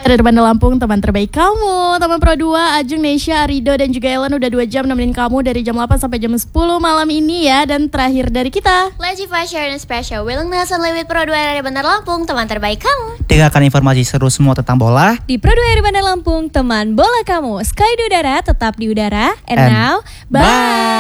Dari Bandar Lampung, teman terbaik kamu. Teman Pro 2, Ajeng, Nesya, Arido, dan juga Ellen udah 2 jam nemenin kamu dari jam 8 sampai jam 10 malam ini ya. Dan terakhir dari kita, Let's share and special willingness and live with Pro 2 dari Bandar Lampung, teman terbaik kamu. Dengarkan informasi seru semua tentang bola di Pro 2 dari Bandar Lampung, teman bola kamu. Sky di udara, tetap di udara. And now, bye.